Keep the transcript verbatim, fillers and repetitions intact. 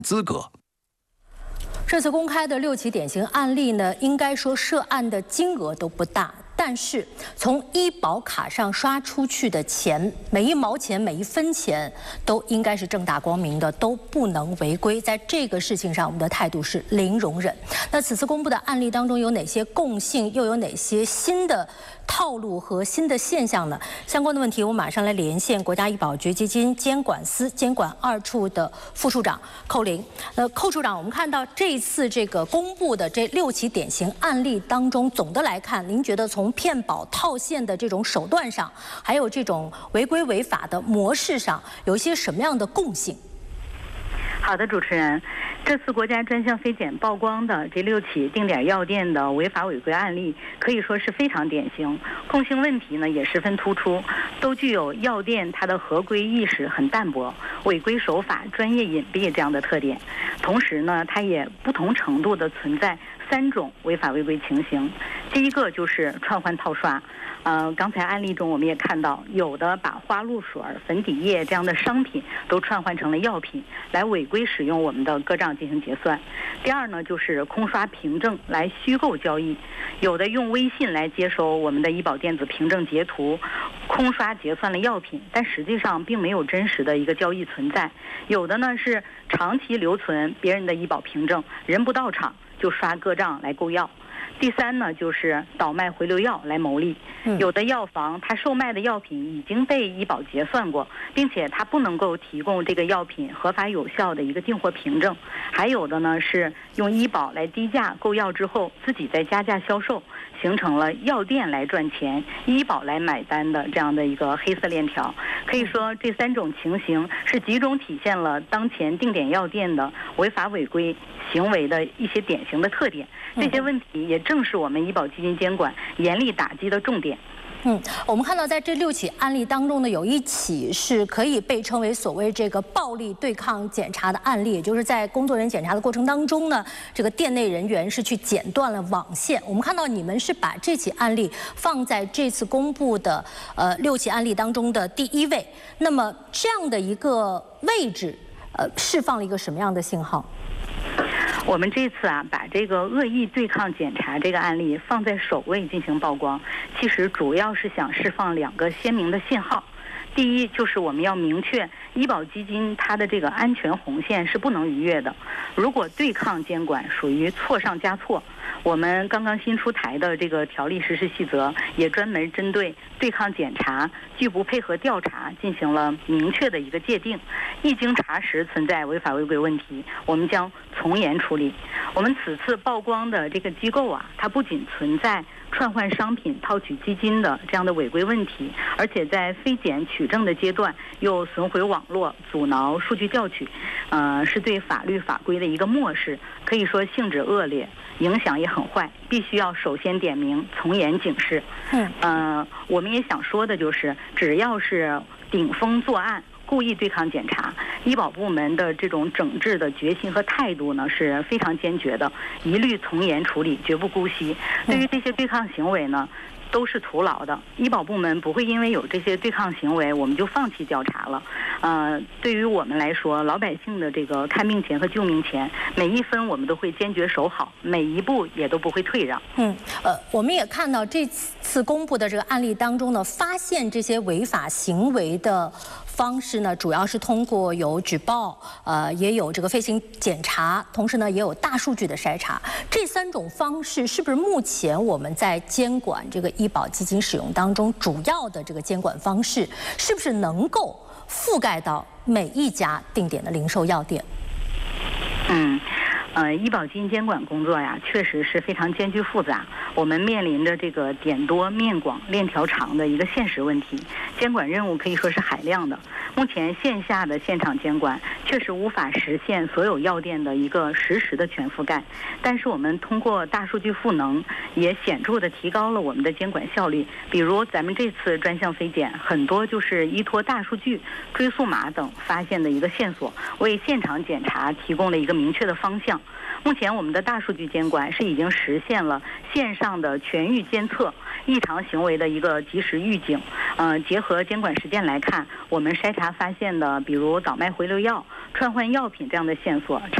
资格。 这次公开的六起典型案例呢，应该说涉案的金额都不大。 但是从医保卡上刷出去的钱，每一毛钱、每一分钱，都应该是正大光明的，都不能违规。在这个事情上，我们的态度是零容忍。那此次公布的案例当中有哪些共性，又有哪些新的套路和新的现象呢？相关的问题，我马上来连线国家医保局基金监管司监管二处的副处长寇林。呃，寇处长，我们看到这次这个公布的这六起典型案例当中，总的来看，您觉得从骗保套现的这种手段上，还有这种违规违法的模式上，有一些什么样的共性？ 好的，主持人，这次国家专项非检曝光的这六起定点药店的违法违规案例，可以说是非常典型，共性问题呢也十分突出，都具有药店它的合规意识很淡薄、违规手法专业隐蔽这样的特点。同时呢，它也不同程度的存在三种违法违规情形。第一个就是串换套刷。呃，刚才案例中我们也看到，有的把花露水、粉底液这样的商品都串换成了药品，来违规使用我们的个账进行结算。第二呢，就是空刷凭证来虚构交易，有的用微信来接收我们的医保电子凭证截图，空刷结算了药品，但实际上并没有真实的一个交易存在。有的呢是长期留存别人的医保凭证，人不到场就刷个账来购药。第三呢，就是倒卖回流药来牟利。有的药房它售卖的药品已经被医保结算过，并且它不能够提供这个药品合法有效的一个进货凭证。还有的呢是用医保来低价购药之后，自己再加价销售，形成了药店来赚钱，医保来买单的这样的一个黑色链条。可以说，这三种情形是集中体现了当前定点药店的违法违规行为的一些典型的特点。这些问题也正是我们医保基金监管严厉打击的重点。 嗯，我们看到在这六起案例当中呢，有一起是可以被称为所谓这个暴力对抗检查的案例，也就是在工作人员检查的过程当中呢，这个店内人员是去剪断了网线。我们看到你们是把这起案例放在这次公布的呃六起案例当中的第一位。那么这样的一个位置，呃，释放了一个什么样的信号？ 我们这次啊，把这个恶意对抗检查这个案例放在首位进行曝光，其实主要是想释放两个鲜明的信号。第一，就是我们要明确医保基金它的这个安全红线是不能逾越的。如果对抗监管属于错上加错，我们刚刚新出台的这个条例实施细则也专门针对对抗检查拒不配合调查进行了明确的一个界定。一经查实存在违法违规问题，我们将从严处理。我们此次曝光的这个机构啊，它不仅存在串换商品套取基金的这样的违规问题，而且在非检取证的阶段又损毁网络、阻挠数据调取，呃，是对法律法规的一个漠视，可以说性质恶劣，影响也很坏，必须要首先点名，从严警示。嗯，呃，我们也想说的就是，只要是顶风作案、故意对抗检查，医保部门的这种整治的决心和态度呢是非常坚决的，一律从严处理，绝不姑息。对于这些对抗行为呢，都是徒劳的。医保部门不会因为有这些对抗行为，我们就放弃调查了。呃，对于我们来说，老百姓的这个看病钱和救命钱，每一分我们都会坚决守好，每一步也都不会退让。 嗯，呃，我们也看到这次公布的这个案例当中呢，发现这些违法行为的方式呢，主要是通过有举报，呃，也有这个飞行检查，同时呢，也有大数据的筛查。这三种方式是不是目前我们在监管这个医保基金使用当中主要的这个监管方式？是不是能够覆盖到每一家定点的零售药店？ 嗯。呃，医保基金监管工作呀，确实是非常艰巨复杂。我们面临着这个点多面广、链条长的一个现实问题，监管任务可以说是海量的。目前线下的现场监管确实无法实现所有药店的一个实时的全覆盖，但是我们通过大数据赋能，也显著的提高了我们的监管效率。比如咱们这次专项非检，很多就是依托大数据、追溯码等发现的一个线索，为现场检查提供了一个明确的方向。目前我们的大数据监管是已经实现了线上的全域监测异常行为的一个及时预警。呃，结合监管实践来看，我们筛查发现的，比如倒卖回流药、 串换药品这样的线索，